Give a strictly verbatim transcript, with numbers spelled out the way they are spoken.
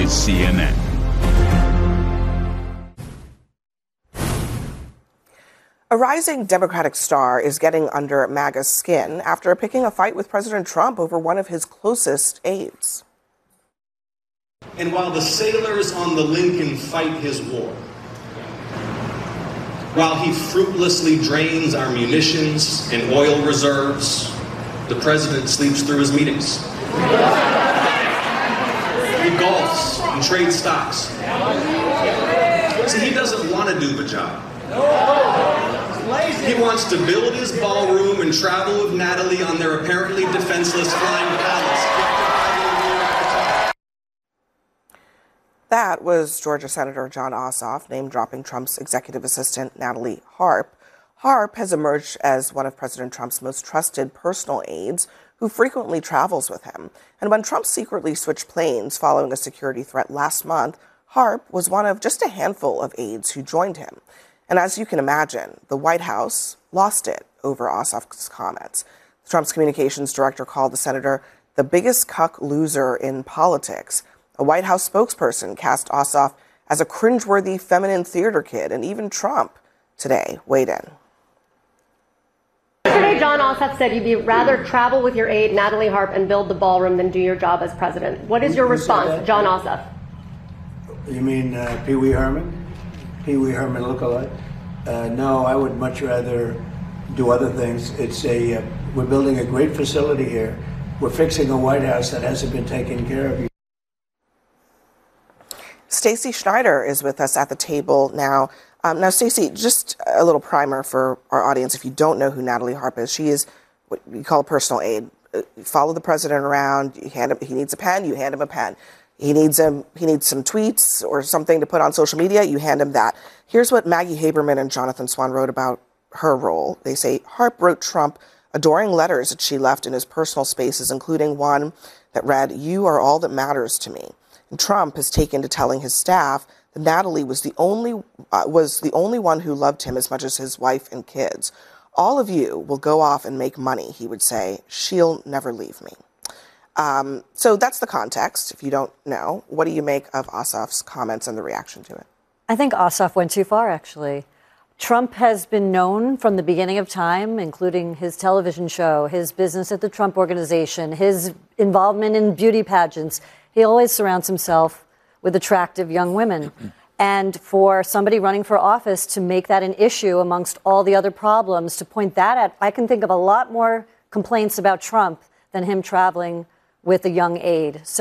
is C N N. A rising Democratic star is getting under MAGA's skin after picking a fight with President Trump over one of his closest aides. And while the sailors on the Lincoln fight his war, while he fruitlessly drains our munitions and oil reserves, the president sleeps through his meetings. He golfs and trades stocks. See, he doesn't want to do the job. He wants to build his ballroom and travel with Natalie on their apparently defenseless flying palace. That was Georgia Senator Jon Ossoff name-dropping Trump's executive assistant, Natalie Harp. Harp has emerged as one of President Trump's most trusted personal aides who frequently travels with him. And when Trump secretly switched planes following a security threat last month, Harp was one of just a handful of aides who joined him. And as you can imagine, the White House lost it over Ossoff's comments. Trump's communications director called the senator the biggest cuck loser in politics. A White House spokesperson cast Ossoff as a cringeworthy feminine theater kid, and even Trump today weighed in. Yesterday, Jon Ossoff said you'd rather travel with your aide, Natalie Harp, and build the ballroom than do your job as president. What is your response, Jon Ossoff? You mean uh, Pee Wee Herman? Pee Wee Herman lookalike? Uh, no, I would much rather do other things. It's a uh, we're building a great facility here. We're fixing a White House that hasn't been taken care of. Stacey Schneider is with us at the table now. Um, now, Stacey, just a little primer for our audience. If you don't know who Natalie Harp is, she is what we call a personal aide. Uh, you follow the president around. You hand him. He needs a pen. You hand him a pen. He needs him. He needs some tweets or something to put on social media. You hand him that. Here's what Maggie Haberman and Jonathan Swan wrote about her role. They say Harp wrote Trump adoring letters that she left in his personal spaces, including one that read, "You are all that matters to me." And Trump has taken to telling his staff that Natalie was the only uh, was the only one who loved him as much as his wife and kids. All of you will go off and make money, he would say. She'll never leave me. Um, so that's the context. If you don't know, what do you make of Ossoff's comments and the reaction to it? I think Ossoff went too far, actually. Trump has been known from the beginning of time, including his television show, his business at the Trump Organization, his involvement in beauty pageants. He always surrounds himself with attractive young women. And for somebody running for office to make that an issue amongst all the other problems, to point that at, I can think of a lot more complaints about Trump than him traveling with a young aide. So